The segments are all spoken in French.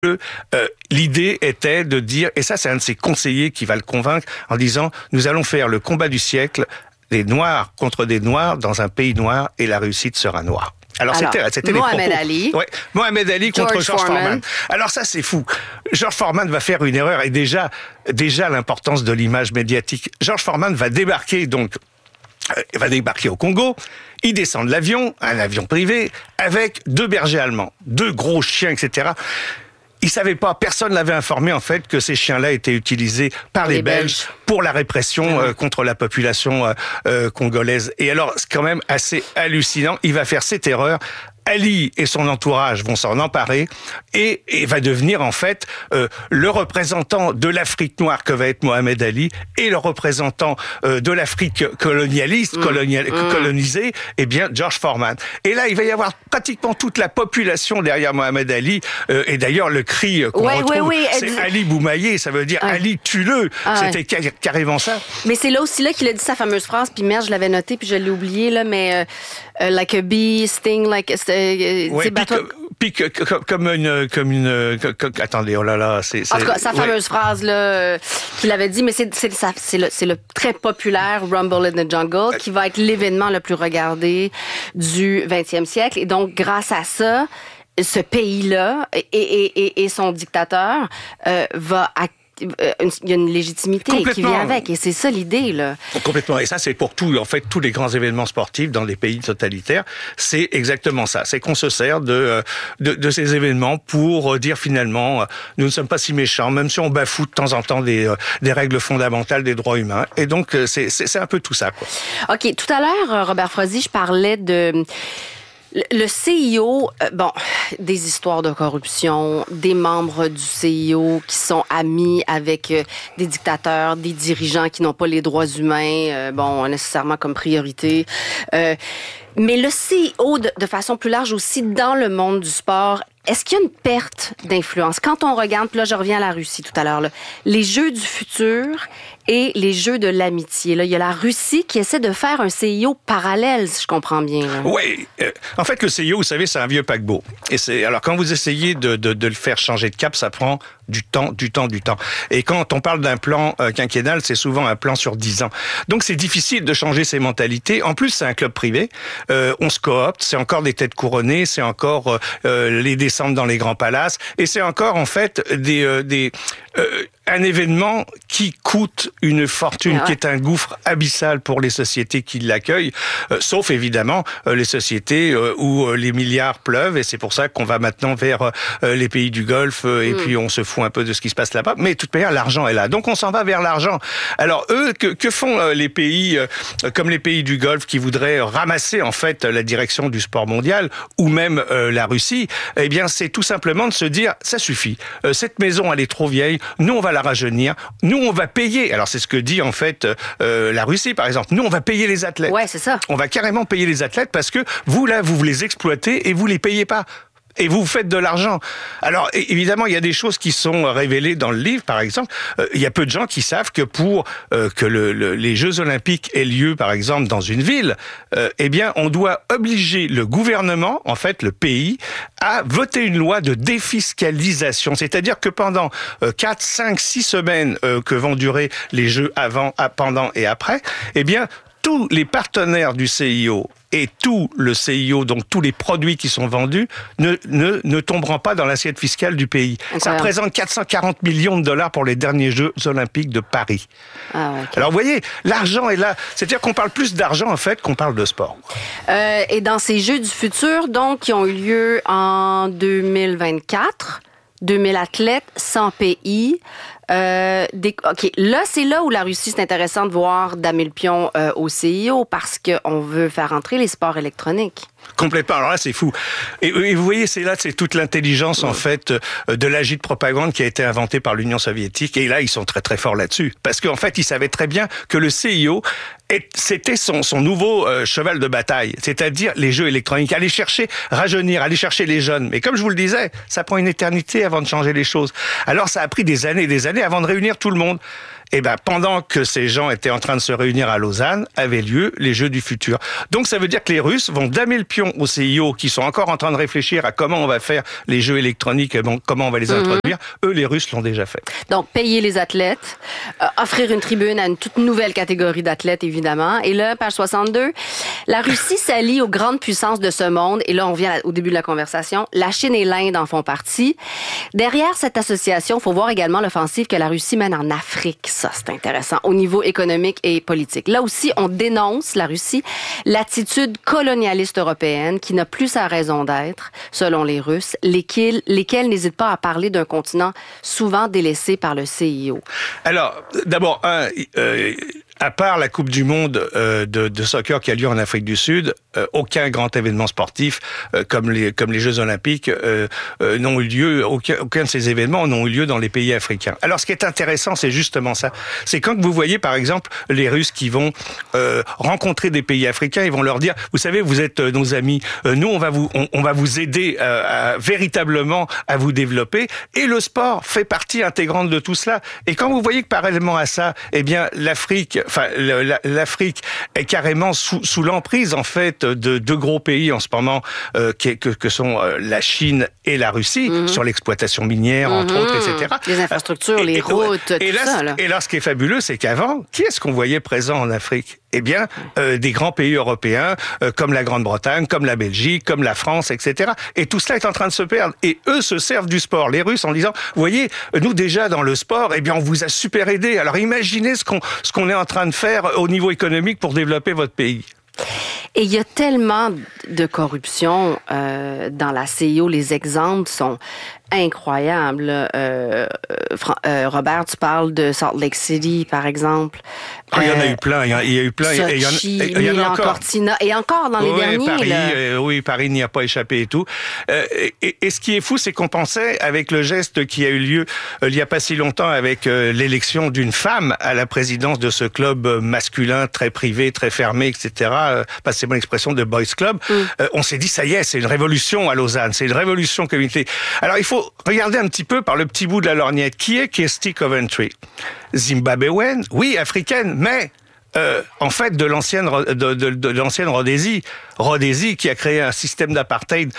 L'idée était de dire, et ça c'est un de ses conseillers qui va le convaincre, en disant, nous allons faire le combat du siècle, des Noirs contre des Noirs dans un pays noir, et la réussite sera noire. Alors c'était Mohamed les propos. Ali. Ouais, Mohamed Ali contre George Foreman. Alors ça, c'est fou. George Foreman va faire une erreur, et déjà l'importance de l'image médiatique. George Foreman va débarquer au Congo. Il descend de l'avion, un avion privé, avec 2 bergers allemands, 2 gros chiens, etc. Il savait pas, personne l'avait informé en fait que ces chiens-là étaient utilisés par les Belges pour la répression contre la population congolaise. Et alors, c'est quand même assez hallucinant. Il va faire cette erreur. Ali et son entourage vont s'en emparer et va devenir en fait le représentant de l'Afrique noire que va être Mohamed Ali et le représentant de l'Afrique colonisée, eh bien George Foreman. Et là, il va y avoir pratiquement toute la population derrière Mohamed Ali. Et d'ailleurs, le cri qu'on retrouve, c'est Ali Boumaillé, ça veut dire Ali tue-le. C'était carrément ça. Mais c'est là aussi qu'il a dit sa fameuse phrase, puis merde, je l'avais noté, puis je l'ai oublié, là, mais like a bee, sting like... comme une attendez, oh là là, c'est en tout cas, sa fameuse phrase là qu'il avait dit, mais c'est le très populaire Rumble in the Jungle qui va être l'événement le plus regardé du 20e siècle, et donc grâce à ça, ce pays-là et son dictateur il y a une légitimité qui vient avec, et c'est ça l'idée là. Complètement, et ça c'est pour tout, en fait, tous les grands événements sportifs dans les pays totalitaires, c'est exactement ça, c'est qu'on se sert de ces événements pour dire finalement, nous ne sommes pas si méchants, même si on bafoue de temps en temps des règles fondamentales des droits humains, et donc c'est un peu tout ça, quoi. OK, tout à l'heure, Robert Frozy, je parlais de... Le CIO, des histoires de corruption, des membres du CIO qui sont amis avec des dictateurs, des dirigeants qui n'ont pas les droits humains, nécessairement comme priorité. Mais le CIO, de façon plus large aussi, dans le monde du sport, est-ce qu'il y a une perte d'influence? Quand on regarde, puis là, je reviens à la Russie tout à l'heure, là, les Jeux du futur et les Jeux de l'amitié. Là, il y a la Russie qui essaie de faire un CIO parallèle, si je comprends bien. Là. Oui. En fait, le CIO, vous savez, c'est un vieux paquebot. Et alors, quand vous essayez de le faire changer de cap, ça prend du temps. Et quand on parle d'un plan quinquennal, c'est souvent un plan sur 10 ans. Donc, c'est difficile de changer ses mentalités. En plus, c'est un club privé. On se coopte. C'est encore des têtes couronnées. C'est encore les descentes dans les grands palaces. Et c'est encore, en fait, un événement qui coûte une fortune, qui est un gouffre abyssal pour les sociétés qui l'accueillent, sauf évidemment les sociétés où les milliards pleuvent, et c'est pour ça qu'on va maintenant vers les pays du Golfe, et puis on se fout un peu de ce qui se passe là-bas, mais de toute manière, l'argent est là. Donc on s'en va vers l'argent. Alors eux, que font les pays comme les pays du Golfe qui voudraient ramasser en fait la direction du sport mondial, ou même la Russie? Eh bien, c'est tout simplement de se dire, ça suffit. Cette maison, elle est trop vieille, nous on va la rajeunir, nous on va payer, alors c'est ce que dit en fait la Russie par exemple, nous on va payer les athlètes. Ouais, c'est ça. On va carrément payer les athlètes parce que vous là, vous les exploitez et vous les payez pas. Et vous faites de l'argent. Alors, évidemment, il y a des choses qui sont révélées dans le livre, par exemple. Il y a peu de gens qui savent que pour que les Jeux Olympiques aient lieu, par exemple, dans une ville, eh bien, on doit obliger le gouvernement, en fait, le pays, à voter une loi de défiscalisation. C'est-à-dire que pendant 4, 5, 6 semaines que vont durer les Jeux avant, pendant et après, eh bien, tous les partenaires du CIO et tout le CIO, donc tous les produits qui sont vendus, ne tomberont pas dans l'assiette fiscale du pays. Incroyable. Ça représente 440 millions de dollars pour les derniers Jeux Olympiques de Paris. Ah, okay. Alors vous voyez, l'argent est là. C'est-à-dire qu'on parle plus d'argent en fait qu'on parle de sport. Et dans ces Jeux du futur, donc, qui ont eu lieu en 2024, 2000 athlètes, 100 pays... OK, là, c'est là où la Russie, c'est intéressant de voir damer le pion au CIO parce qu'on veut faire entrer les sports électroniques. Complètement. Alors là, c'est fou. Et vous voyez, c'est toute l'intelligence, en fait, de l'agit de propagande qui a été inventée par l'Union soviétique. Et là, ils sont très, très forts là-dessus. Parce qu'en fait, ils savaient très bien que le CIO, c'était son nouveau cheval de bataille. C'est-à-dire les jeux électroniques. Aller chercher, rajeunir, aller chercher les jeunes. Mais comme je vous le disais, ça prend une éternité avant de changer les choses. Alors, ça a pris des années avant de réunir tout le monde. Et ben pendant que ces gens étaient en train de se réunir à Lausanne, avaient lieu les Jeux du futur. Donc ça veut dire que les Russes vont damer le pion au CIO, qui sont encore en train de réfléchir à comment on va faire les jeux électroniques, comment on va les introduire. Eux, les Russes l'ont déjà fait. Donc payer les athlètes, offrir une tribune à une toute nouvelle catégorie d'athlètes, évidemment. Et là, page 62, la Russie s'allie aux grandes puissances de ce monde. Et là, on vient au début de la conversation. La Chine et l'Inde en font partie. Derrière cette association, il faut voir également l'offensive que la Russie mène en Afrique. Ça, c'est intéressant, au niveau économique et politique. Là aussi, on dénonce, la Russie, l'attitude colonialiste européenne qui n'a plus sa raison d'être, selon les Russes, lesquels n'hésitent pas à parler d'un continent souvent délaissé par le CIO. Alors, d'abord, à part la Coupe du Monde de soccer qui a lieu en Afrique du Sud, aucun grand événement sportif comme les Jeux Olympiques n'ont eu lieu. Aucun de ces événements n'ont eu lieu dans les pays africains. Alors, ce qui est intéressant, c'est justement ça. C'est quand vous voyez, par exemple, les Russes qui vont rencontrer des pays africains, ils vont leur dire, vous savez, vous êtes nos amis. Nous, on va vous aider véritablement à vous développer. Et le sport fait partie intégrante de tout cela. Et quand vous voyez que parallèlement à ça, eh bien, l'Afrique est carrément sous l'emprise en fait de deux gros pays en ce moment que sont la Chine et la Russie sur l'exploitation minière entre autres, etc. Les infrastructures, les routes, tout ça. Et là, ce qui est fabuleux, c'est qu'avant, qui est-ce qu'on voyait présent en Afrique? Eh bien, des grands pays européens comme la Grande-Bretagne, comme la Belgique, comme la France, etc. Et tout cela est en train de se perdre. Et eux se servent du sport, les Russes, en disant, vous voyez, nous déjà dans le sport, eh bien, on vous a super aidé. Alors imaginez ce qu'on est en train de faire au niveau économique pour développer votre pays. Et il y a tellement de corruption dans la CIO. Les exemples sont incroyables. Robert, tu parles de Salt Lake City, par exemple. Il y en a eu plein. Il y a eu plein. Sochi, il y en a encore. Cortina, et encore dans les derniers. Paris, Paris n'y a pas échappé et tout. Et ce qui est fou, c'est qu'on pensait, avec le geste qui a eu lieu il y a pas si longtemps, avec l'élection d'une femme à la présidence de ce club masculin, très privé, très fermé, etc. Passez-moi l'expression de Boys Club. On s'est dit, ça y est, c'est une révolution à Lausanne. C'est une révolution communauté. Alors, il faut regarder un petit peu par le petit bout de la lorgnette. Qui est Kirsty Coventry? Zimbabwéenne, oui, africaine, mais en fait de l'ancienne Rhodésie. Rhodésie qui a créé un système d'apartheid,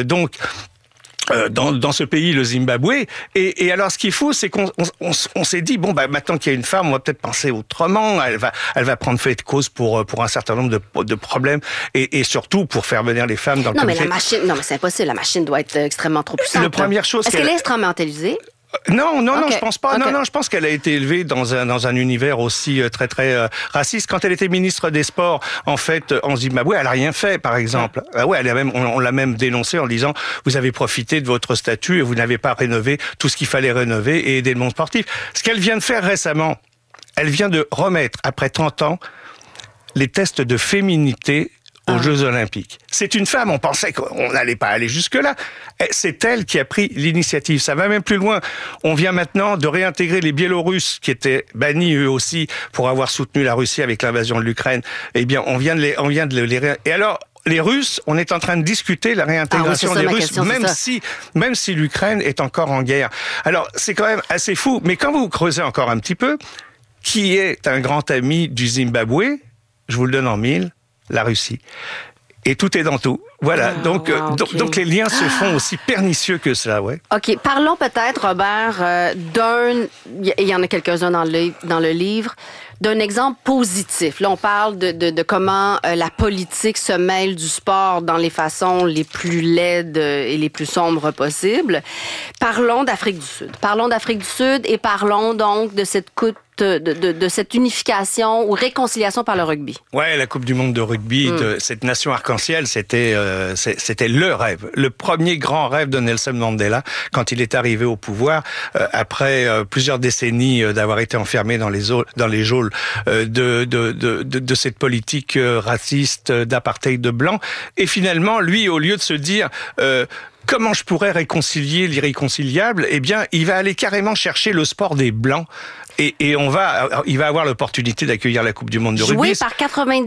dans ce pays, le Zimbabwe. Et alors, ce qui est fou, c'est qu'on s'est dit, bon, bah, maintenant qu'il y a une femme, on va peut-être penser autrement. Elle va prendre fait de cause pour un certain nombre de problèmes et surtout pour faire venir les femmes dans le comité. Non, mais c'est impossible. La machine doit être extrêmement trop puissante. La première chose. Est-ce qu'elle est instrumentalisée? Non, je pense pas. Okay. Non, je pense qu'elle a été élevée dans un univers aussi très très raciste. Quand elle était ministre des Sports, en fait, en Zimbabwe, elle a rien fait, par exemple. Ouais, on l'a même dénoncé en disant vous avez profité de votre statut et vous n'avez pas rénové tout ce qu'il fallait rénover et aider le monde sportif. Ce qu'elle vient de faire récemment, elle vient de remettre après 30 ans les tests de féminité aux Jeux Olympiques. C'est une femme, on pensait qu'on n'allait pas aller jusque-là. C'est elle qui a pris l'initiative. Ça va même plus loin. On vient maintenant de réintégrer les Biélorusses, qui étaient bannis eux aussi pour avoir soutenu la Russie avec l'invasion de l'Ukraine. Eh bien, on vient de les Et alors, les Russes, on est en train de discuter la réintégration des Russes, même si l'Ukraine est encore en guerre. Alors, c'est quand même assez fou. Mais quand vous creusez encore un petit peu, qui est un grand ami du Zimbabwe? Je vous le donne en mille. La Russie. Et tout est dans tout. Voilà. Donc les liens se font aussi pernicieux que cela, ouais. OK. Parlons peut-être, Robert, il y en a quelques-uns dans le livre, d'un exemple positif. Là, on parle de comment la politique se mêle du sport dans les façons les plus laides et les plus sombres possibles. Parlons d'Afrique du Sud. Et parlons donc de cette de cette unification ou réconciliation par le rugby. Ouais, la Coupe du Monde de rugby, de cette nation arc-en-ciel, c'était le rêve, le premier grand rêve de Nelson Mandela quand il est arrivé au pouvoir après plusieurs décennies d'avoir été enfermé dans les geôles de cette politique raciste d'apartheid de blanc. Et finalement, lui, au lieu de se dire comment je pourrais réconcilier l'irréconciliable, eh bien, il va aller carrément chercher le sport des Blancs Et il va avoir l'opportunité d'accueillir la Coupe du Monde de rugby. Joué par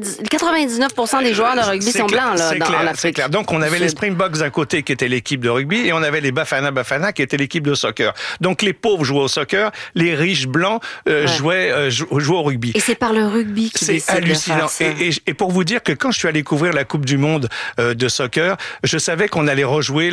99% des joueurs de rugby sont blancs là, en Afrique. C'est clair. Donc on avait les Springboks d'un côté qui étaient l'équipe de rugby et on avait les Bafana qui étaient l'équipe de soccer. Donc les pauvres jouaient au soccer, les riches blancs jouaient au rugby. Et c'est par le rugby qui décide hallucinant. De faire ça. Et pour vous dire que quand je suis allé couvrir la Coupe du Monde de soccer, je savais qu'on allait rejouer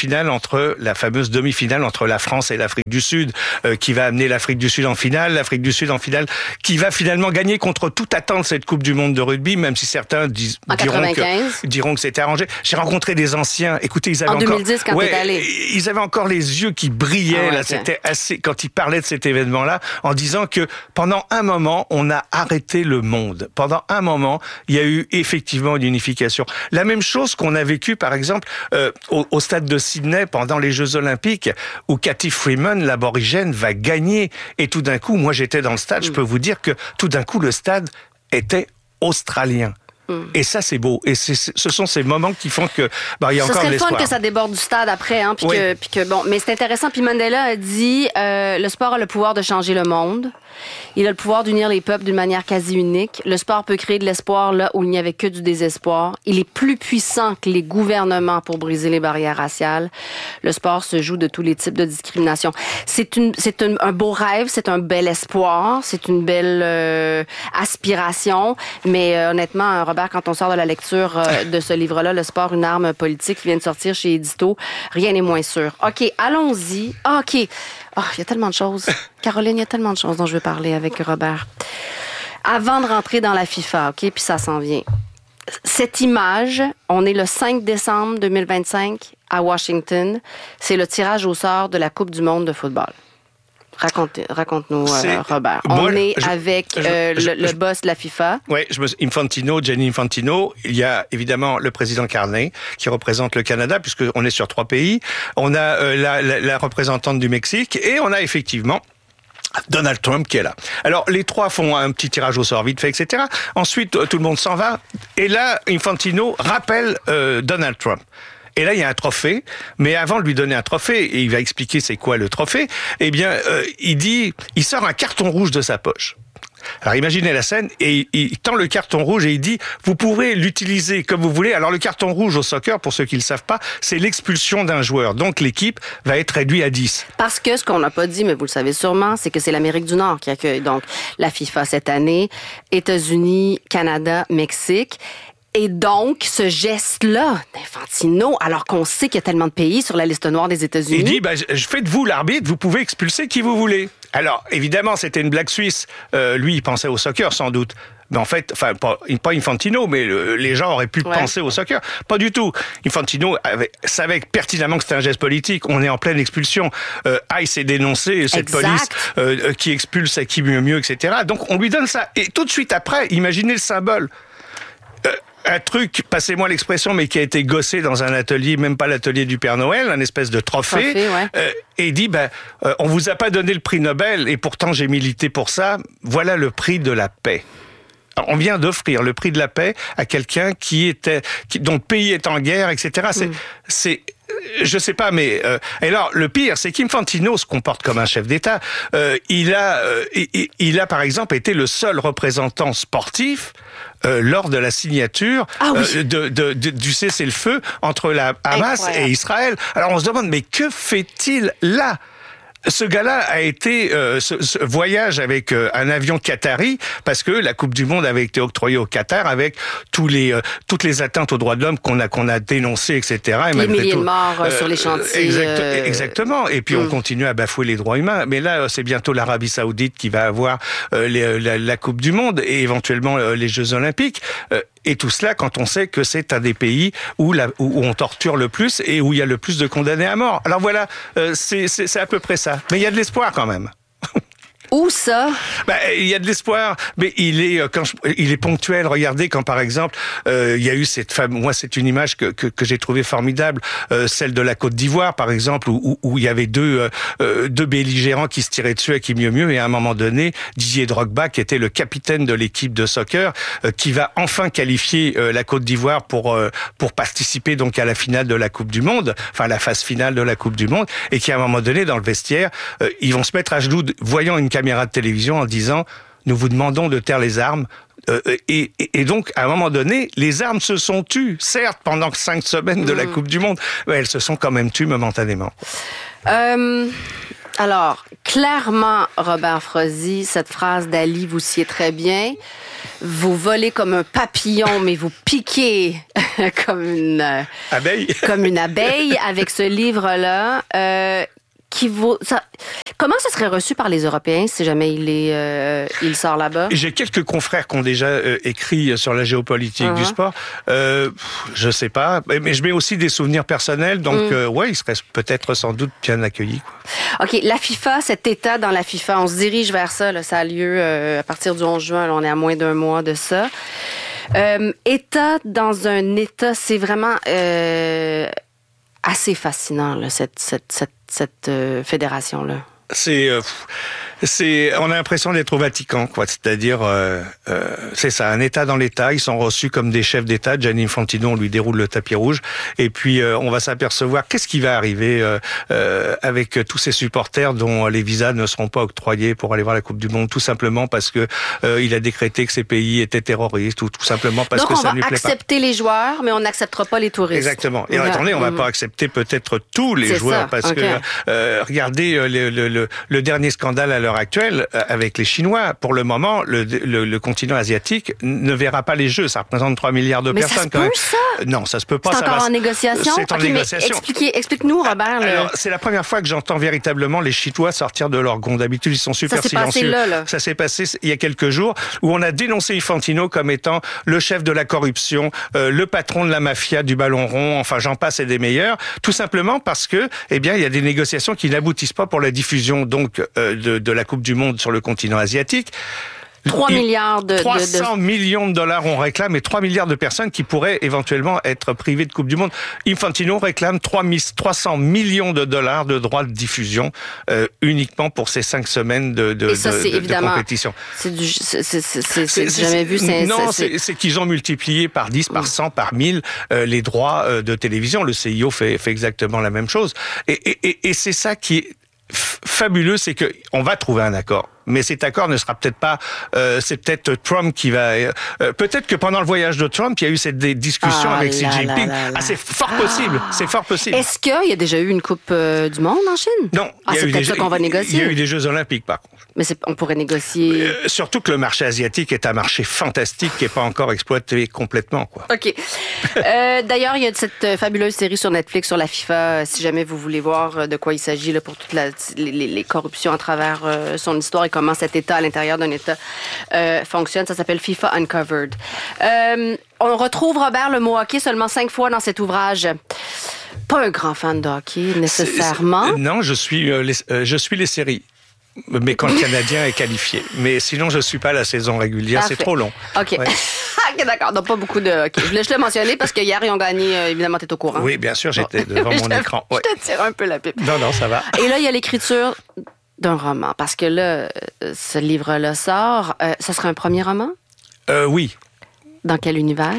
la fameuse demi-finale entre la France et l'Afrique du Sud, qui va amener l'Afrique du Sud en finale, l'Afrique du Sud en finale, qui va finalement gagner contre toute attente cette Coupe du Monde de rugby, même si certains diront que c'était arrangé. J'ai rencontré des anciens. Écoutez, ils avaient en 2010 quand t'es allé. Ils avaient encore les yeux qui brillaient. Là, c'était assez quand ils parlaient de cet événement-là, en disant que pendant un moment, on a arrêté le monde. Pendant un moment, il y a eu effectivement une unification. La même chose qu'on a vécu, par exemple, au stade de Sydney pendant les Jeux Olympiques, où Cathy Freeman, l'aborigène, va gagner. Et tout d'un coup, moi j'étais dans le stade, je peux vous dire que tout d'un coup, le stade était australien. Et ça, c'est beau. Et ce sont ces moments qui font que il y a encore de l'espoir. Ce serait le fun que ça déborde du stade après, hein, puis que bon, mais c'est intéressant. Puis Mandela a dit, le sport a le pouvoir de changer le monde. Il a le pouvoir d'unir les peuples d'une manière quasi unique. Le sport peut créer de l'espoir là où il n'y avait que du désespoir. Il est plus puissant que les gouvernements pour briser les barrières raciales. Le sport se joue de tous les types de discrimination. C'est un beau rêve, c'est un bel espoir, c'est une belle aspiration. Mais honnêtement, Robert, quand on sort de la lecture de ce livre-là, Le sport, une arme politique, qui vient de sortir chez Édito, rien n'est moins sûr. OK, allons-y. OK. Oh, il y a tellement de choses. Caroline, il y a tellement de choses dont je veux parler avec Robert. Avant de rentrer dans la FIFA, OK, puis ça s'en vient. Cette image, on est le 5 décembre 2025 à Washington. C'est le tirage au sort de la Coupe du monde de football. Raconte-nous, Robert. On est avec le boss de la FIFA. Oui, Gianni Infantino. Il y a évidemment le président Carney, qui représente le Canada, puisqu'on est sur 3 pays. On a la représentante du Mexique, et on a effectivement Donald Trump qui est là. Alors, les 3 font un petit tirage au sort vite fait, etc. Ensuite, tout le monde s'en va. Et là, Infantino rappelle Donald Trump. Et là, il y a un trophée, mais avant de lui donner un trophée, et il va expliquer c'est quoi le trophée, eh bien, il sort un carton rouge de sa poche. Alors imaginez la scène, et il tend le carton rouge et il dit « Vous pourrez l'utiliser comme vous voulez ». Alors le carton rouge au soccer, pour ceux qui ne le savent pas, c'est l'expulsion d'un joueur. Donc l'équipe va être réduite à 10. Parce que ce qu'on n'a pas dit, mais vous le savez sûrement, c'est que c'est l'Amérique du Nord qui accueille donc la FIFA cette année, États-Unis, Canada, Mexique. Et donc, ce geste-là d'Infantino, alors qu'on sait qu'il y a tellement de pays sur la liste noire des États-Unis... Il dit, je fais de vous l'arbitre, vous pouvez expulser qui vous voulez. Alors, évidemment, c'était une blague suisse. Lui, il pensait au soccer, sans doute. Mais en fait, pas Infantino, mais les gens auraient pu penser au soccer. Pas du tout. Infantino savait pertinemment que c'était un geste politique. On est en pleine expulsion. ICE est dénoncé, cette police qui expulse à qui mieux, etc. Donc, on lui donne ça. Et tout de suite après, imaginez le symbole. Un truc, passez-moi l'expression, mais qui a été gossé dans un atelier, même pas l'atelier du Père Noël, un espèce de trophée, et il dit, on vous a pas donné le prix Nobel, et pourtant j'ai milité pour ça, voilà le prix de la paix. Alors, on vient d'offrir le prix de la paix à quelqu'un dont le pays est en guerre, etc. Je sais pas, mais et alors le pire, c'est qu'Infantino se comporte comme un chef d'État. Il a par exemple été le seul représentant sportif lors de la signature du cessez-le-feu entre la Hamas et Israël. Alors on se demande, mais que fait-il là ? Ce gars-là a été ce voyage avec un avion qatari parce que la Coupe du Monde avait été octroyée au Qatar avec toutes les atteintes aux droits de l'homme qu'on a dénoncées, etc. Et les milliers de morts sur les chantiers. Exactement. Et puis on continue à bafouer les droits humains. Mais là, c'est bientôt l'Arabie Saoudite qui va avoir la Coupe du Monde et éventuellement les Jeux Olympiques. Et tout cela quand on sait que c'est un des pays où on torture le plus et où il y a le plus de condamnés à mort. Alors voilà, c'est à peu près ça. Mais il y a de l'espoir quand même. Où ça? Il y a de l'espoir, mais il est ponctuel. Regardez quand par exemple il y a eu cette femme. Moi, c'est une image que j'ai trouvée formidable, celle de la Côte d'Ivoire par exemple, où il y avait deux belligérants qui se tiraient dessus à qui mieux. Et à un moment donné, Didier Drogba, qui était le capitaine de l'équipe de soccer, qui va enfin qualifier la Côte d'Ivoire pour participer donc à la finale de la Coupe du Monde, enfin la phase finale de la Coupe du Monde, et qui à un moment donné dans le vestiaire, ils vont se mettre à genoux, voyant une caméra caméras de télévision en disant « Nous vous demandons de taire les armes ». Et donc, à un moment donné, les armes se sont tues, certes, pendant 5 semaines de la Coupe du Monde, mais elles se sont quand même tues momentanément. Alors, clairement, Robert Frozy, cette phrase d'Ali, vous sied très bien. Vous volez comme un papillon, mais vous piquez comme une abeille. Comme une abeille avec ce livre-là. Comment ça serait reçu par les Européens si jamais il sort là-bas? J'ai quelques confrères qui ont déjà écrit sur la géopolitique du sport. Je sais pas, mais je mets aussi des souvenirs personnels, donc ouais, il serait peut-être sans doute bien accueilli. OK, la FIFA, cet état dans la FIFA, on se dirige vers ça. Là, ça a lieu à partir du 11 juin. Là, on est à moins d'un mois de ça. État dans un état, c'est vraiment assez fascinant, là, cette fédération-là. On a l'impression d'être au Vatican, quoi. C'est-à-dire, c'est ça, un État dans l'État. Ils sont reçus comme des chefs d'État. Gianni Infantino, on lui déroule le tapis rouge. Et puis, on va s'apercevoir qu'est-ce qui va arriver avec tous ces supporters dont les visas ne seront pas octroyés pour aller voir la Coupe du Monde, tout simplement parce que il a décrété que ces pays étaient terroristes, ou tout simplement parce que ça ne lui plaît pas. Donc, on va accepter les joueurs, mais on n'acceptera pas les touristes. Exactement. Et attendez, on va pas accepter peut-être tous les joueurs, parce que regardez le dernier scandale à l'heure actuelle avec les Chinois. Pour le moment, le continent asiatique ne verra pas les Jeux. Ça représente 3 milliards de personnes. Mais ça se peut, ça? Non, ça se peut pas. C'est encore en négociation? C'est en négociation. Explique-nous, Robert. Alors, c'est la première fois que j'entends véritablement les Chinois sortir de leur gond. D'habitude, ils sont super silencieux. Ça s'est passé il y a quelques jours, où on a dénoncé Infantino comme étant le chef de la corruption, le patron de la mafia du ballon rond, enfin j'en passe et des meilleurs, tout simplement parce que, eh bien, il y a des négociations qui n'aboutissent pas pour la diffusion donc de la Coupe du Monde sur le continent asiatique. 3 millions de dollars on réclame, et 3 milliards de personnes qui pourraient éventuellement être privées de Coupe du Monde. Infantino réclame 300 millions de dollars de droits de diffusion uniquement pour ces 5 semaines de compétition. C'est jamais vu. C'est qu'ils ont multiplié par 10, par 100, par 1000 les droits de télévision. Le CIO fait exactement la même chose. Et c'est ça qui est fabuleux, c'est que on va trouver un accord. Mais cet accord ne sera peut-être pas... c'est peut-être Trump qui va... peut-être que pendant le voyage de Trump, il y a eu cette discussion avec Xi Jinping. C'est fort possible. C'est fort possible. Est-ce qu'il y a déjà eu une Coupe du Monde en Chine? Non. C'est peut-être ça qu'on va négocier. Il y a eu des Jeux Olympiques, par contre. Mais on pourrait négocier... surtout que le marché asiatique est un marché fantastique qui n'est pas encore exploité complètement, quoi. OK. D'ailleurs, il y a cette fabuleuse série sur Netflix sur la FIFA, si jamais vous voulez voir de quoi il s'agit là, pour toutes les corruptions à travers son histoire et comment cet État, à l'intérieur d'un État, fonctionne. Ça s'appelle FIFA Uncovered. On retrouve, Robert, le mot hockey seulement 5 fois dans cet ouvrage. Pas un grand fan de hockey, nécessairement. Non, je suis les séries. Mais quand le Canadien est qualifié. Mais sinon, je ne suis pas à la saison régulière. Parfait. C'est trop long. OK. Ouais. OK, d'accord. Donc, pas beaucoup de hockey. Je voulais le mentionner parce qu'hier, ils ont gagné. Évidemment, tu es au courant. Oui, bien sûr, j'étais devant mon écran. Je te tire un peu la pipe. Non, ça va. Et là, il y a l'écriture d'un roman. Parce que là, ce livre-là sort. Ça sera un premier roman? Oui. Dans quel univers?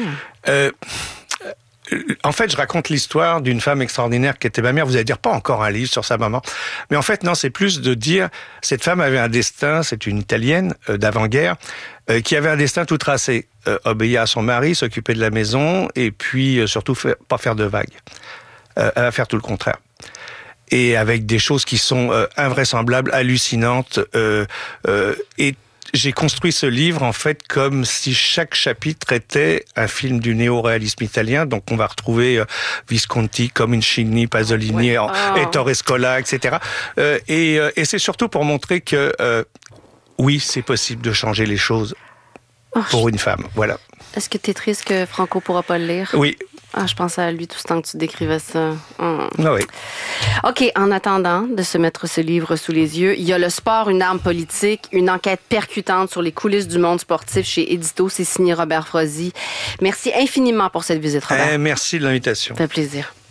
En fait, je raconte l'histoire d'une femme extraordinaire qui était ma mère. Vous allez dire, pas encore un livre sur sa maman. Mais en fait, non, c'est plus de dire, cette femme avait un destin, c'est une Italienne d'avant-guerre, qui avait un destin tout tracé. Obéir à son mari, s'occuper de la maison, et puis surtout pas faire de vagues. Elle va faire tout le contraire. Et avec des choses qui sont invraisemblables, hallucinantes, et j'ai construit ce livre, en fait, comme si chaque chapitre était un film du néo-réalisme italien. Donc, on va retrouver Visconti, Comencini, Pasolini, Ettore Scola, etc. Et c'est surtout pour montrer que, oui, c'est possible de changer les choses pour une femme. Voilà. Est-ce que tu es triste que Franco ne pourra pas le lire? Oui. Je pensais à lui tout ce temps que tu décrivais ça. Ah oui. OK, en attendant de se mettre ce livre sous les yeux, il y a Le sport, une arme politique, une enquête percutante sur les coulisses du monde sportif chez Édito. C'est signé Robert Frozy. Merci infiniment pour cette visite, Robert. Merci de l'invitation. Ça fait plaisir.